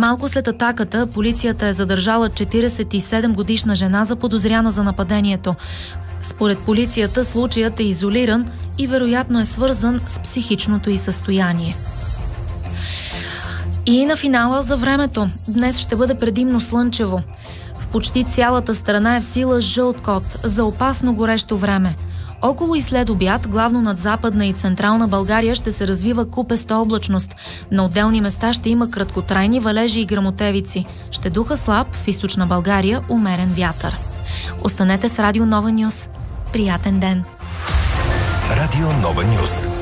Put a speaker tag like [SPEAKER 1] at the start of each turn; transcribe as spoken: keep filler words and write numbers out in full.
[SPEAKER 1] Малко след атаката, полицията е задържала четиридесет и седем годишна жена за подозряна за нападението. Според полицията, случаят е изолиран и вероятно е свързан с психичното й състояние. И на финала за времето. Днес ще бъде предимно слънчево. В почти цялата страна е в сила жълт код за опасно горещо време. Около и след обяд, главно над Западна и Централна България, ще се развива купеста облачност. На отделни места ще има краткотрайни валежи и гръмотевици. Ще духа слаб, в Източна България умерен вятър. Останете с Радио Нова Нюз. Приятен ден!
[SPEAKER 2] Радио Нова Нюз.